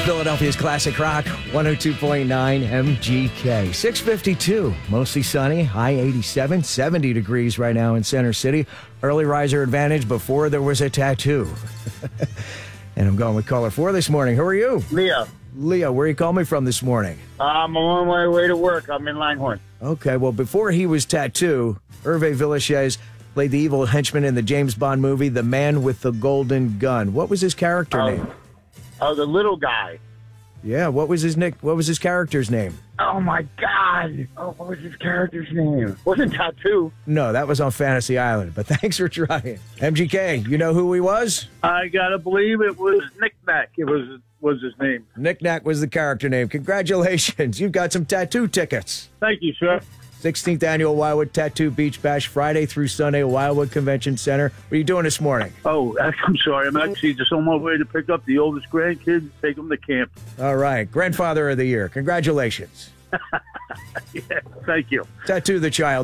Philadelphia's Classic Rock, 102.9 MGK. 6:52, mostly sunny, high 87, 70 degrees right now in Center City. Early riser advantage before there was a tattoo. And I'm going with caller 4 this morning. Who are you? Leo. Leo, where you calling me from this morning? I'm on my way to work. I'm in Langhorne. Okay, well, before he was Tattoo, Hervé Villechaize played the evil henchman in the James Bond movie, The Man with the Golden Gun. What was his character name? Oh, the little guy. Yeah, what was his character's name? Oh, my God. Oh, what was his character's name? Wasn't Tattoo. No, that was on Fantasy Island, but thanks for trying. MGK, you know who he was? I gotta believe it was Nick Nack. It was his name. Nick Nack was the character name. Congratulations. You've got some tattoo tickets. Thank you, sir. 16th Annual Wildwood Tattoo Beach Bash, Friday through Sunday, Wildwood Convention Center. What are you doing this morning? Oh, I'm sorry. I'm actually just on my way to pick up the oldest grandkid, take them to camp. All right. Grandfather of the Year. Congratulations. Yeah, thank you. Tattoo the child.